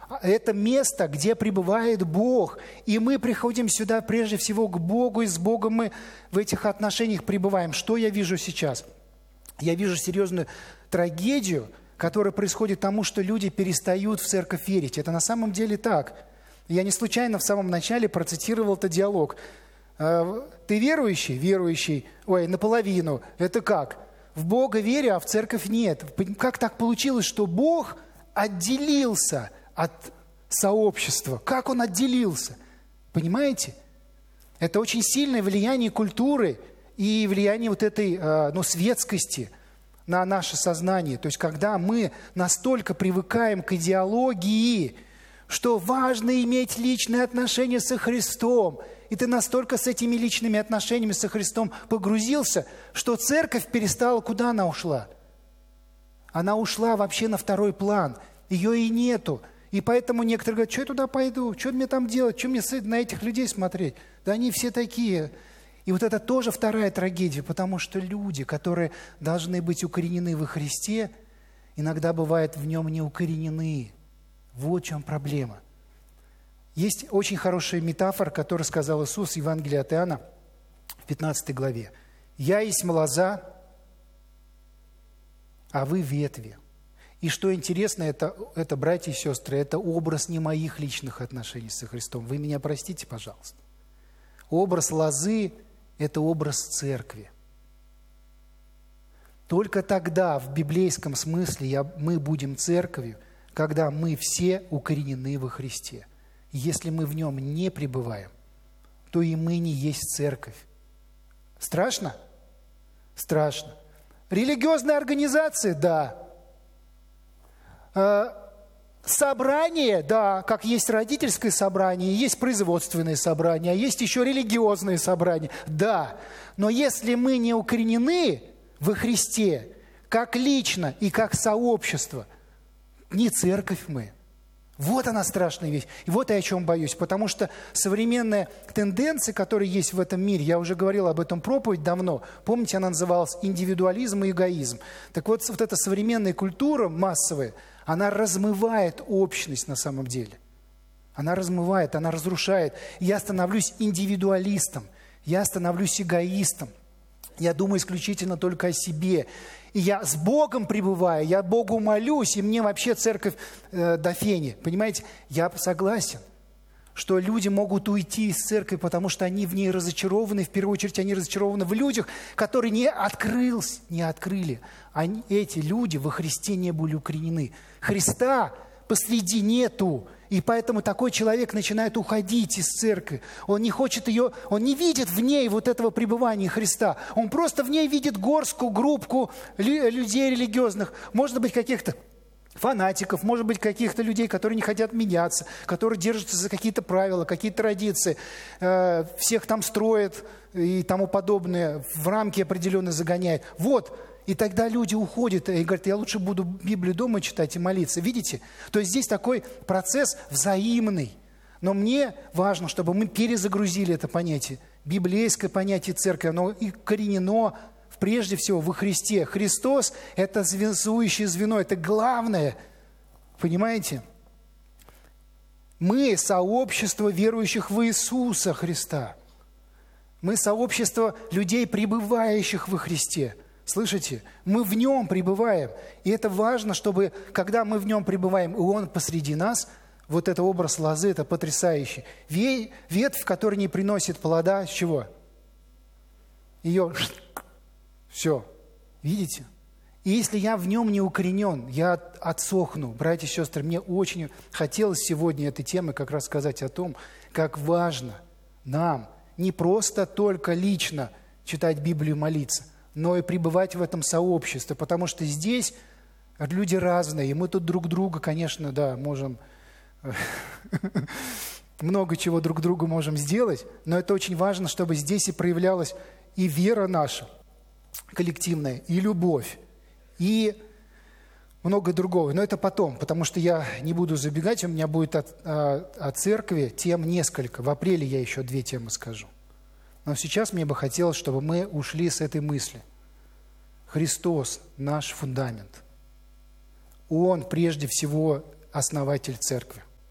Это место, где пребывает Бог. И мы приходим сюда прежде всего к Богу, и с Богом мы в этих отношениях пребываем. Что я вижу сейчас? Я вижу серьезную трагедию, которая происходит тому, что люди перестают в церковь верить. Это на самом деле так. Я не случайно в самом начале процитировал этот диалог. Ты верующий? Верующий. Ой, наполовину. Это как? В Бога верю, а в церковь нет. Как так получилось, что Бог отделился от сообщества? Как Он отделился? Понимаете? Это очень сильное влияние культуры и влияние вот этой светскости на наше сознание. То есть, когда мы настолько привыкаем к идеологии, что важно иметь личные отношения со Христом, и ты настолько с этими личными отношениями со Христом погрузился, что церковь перестала, куда она ушла? Она ушла вообще на второй план. Ее и нету. И поэтому некоторые говорят, что я туда пойду, что мне там делать, что мне на этих людей смотреть? Да они все такие. И вот это тоже вторая трагедия, потому что люди, которые должны быть укоренены во Христе, иногда бывают в нем не укоренены. Вот в чем проблема. Есть очень хорошая метафора, которую сказал Иисус в Евангелии от Иоанна в 15 главе. «Я есть лоза, а вы ветви». И что интересно, это, братья и сестры, это образ не моих личных отношений со Христом. Вы меня простите, пожалуйста. Образ лозы – это образ церкви. Только тогда, в библейском смысле, мы будем церковью, когда мы все укоренены во Христе. Если мы в нем не пребываем, то и мы не есть церковь. Страшно? Страшно. Религиозные организации? Да. Собрание? Да. Как есть родительское собрание, есть производственное собрание, а есть еще религиозные собрания? Да. Но если мы не укоренены во Христе, как лично и как сообщество, не церковь мы. Вот она страшная вещь. И вот я о чем боюсь. Потому что современные тенденции, которые есть в этом мире, я уже говорил об этом проповедь давно. Помните, она называлась «Индивидуализм и эгоизм». Так вот эта современная культура массовая, она размывает общность на самом деле. Она размывает, она разрушает. Я становлюсь индивидуалистом, я становлюсь эгоистом. Я думаю исключительно только о себе. И я с Богом пребываю, я Богу молюсь, и мне вообще церковь до фени. Понимаете, я согласен, что люди могут уйти из церкви, потому что они в ней разочарованы. В первую очередь они разочарованы в людях, которые не открыли. Эти люди во Христе не были укоренены. Христа посреди нету. И поэтому такой человек начинает уходить из церкви. Он не хочет ее, он не видит в ней вот этого пребывания Христа. Он просто в ней видит горстку, группку людей религиозных. Может быть, каких-то фанатиков, может быть, каких-то людей, которые не хотят меняться, которые держатся за какие-то правила, какие-то традиции. Всех там строят и тому подобное, в рамки определенно загоняют. Вот. И тогда люди уходят и говорят, я лучше буду Библию дома читать и молиться. Видите? То есть здесь такой процесс взаимный. Но мне важно, чтобы мы перезагрузили это понятие. Библейское понятие церкви, оно и коренено прежде всего во Христе. Христос – это связующее звено, это главное. Понимаете? Мы – сообщество верующих в Иисуса Христа. Мы – сообщество людей, пребывающих во Христе. Слышите? Мы в нем пребываем. И это важно, чтобы, когда мы в нем пребываем, и он посреди нас, вот это образ лозы, это потрясающе. Ветвь, которая не приносит плода, с чего? Ее все. Видите? И если я в нем не укоренен, я отсохну. Братья и сестры, мне очень хотелось сегодня этой темы как раз сказать о том, как важно нам не просто только лично читать Библию и молиться, но и пребывать в этом сообществе, потому что здесь люди разные, и мы тут друг друга, конечно, да, можем много чего друг другу можем сделать, но это очень важно, чтобы здесь и проявлялась и вера наша коллективная, и любовь, и много другого. Но это потом, потому что я не буду забегать, у меня будет о церкви тем несколько. В апреле я еще 2 темы скажу. Но сейчас мне бы хотелось, чтобы мы ушли с этой мысли. Христос – наш фундамент. Он, прежде всего, основатель церкви.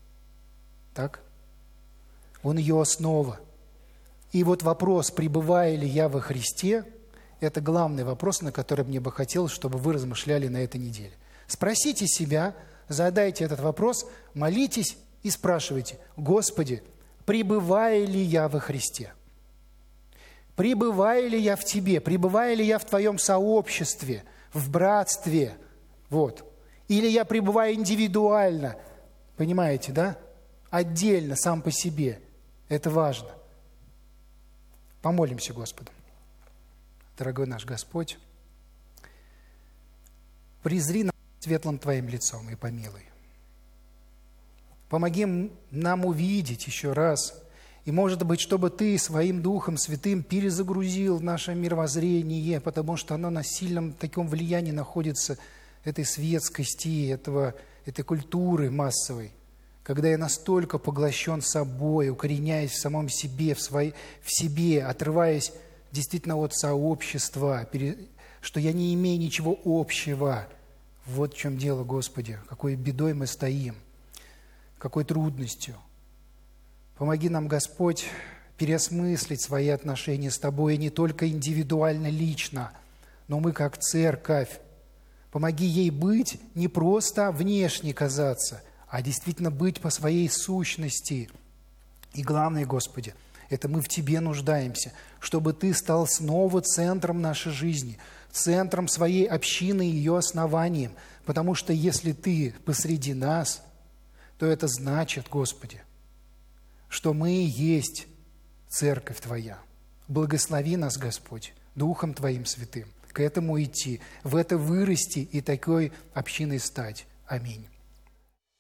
так? Он ее основа. И вот вопрос, пребываю ли я во Христе, это главный вопрос, на который мне бы хотелось, чтобы вы размышляли на этой неделе. Спросите себя, задайте этот вопрос, молитесь и спрашивайте: Господи, пребываю ли я во Христе? Пребываю ли я в Тебе? Пребываю ли я в Твоем сообществе, в братстве? Вот. Или я пребываю индивидуально, понимаете, да? Отдельно, сам по себе. Это важно. Помолимся Господу. Дорогой наш Господь, презри нас светлым Твоим лицом и помилуй. Помоги нам увидеть еще раз, и, может быть, чтобы Ты своим Духом Святым перезагрузил наше мировоззрение, потому что оно на сильном таком влиянии находится, этой светскости, этой культуры массовой, когда я настолько поглощен собой, укореняясь в самом себе, в себе, отрываясь действительно от сообщества, что я не имею ничего общего. Вот в чем дело, Господи, какой бедой мы стоим, какой трудностью. Помоги нам, Господь, переосмыслить свои отношения с Тобой не только индивидуально, лично, но мы как церковь. Помоги ей быть не просто внешне казаться, а действительно быть по своей сущности. И главное, Господи, это мы в Тебе нуждаемся, чтобы Ты стал снова центром нашей жизни, центром своей общины и ее основанием. Потому что если Ты посреди нас, то это значит, Господи, что мы и есть церковь Твоя. Благослови нас, Господь, Духом Твоим Святым, к этому идти, в это вырасти и такой общиной стать. Аминь.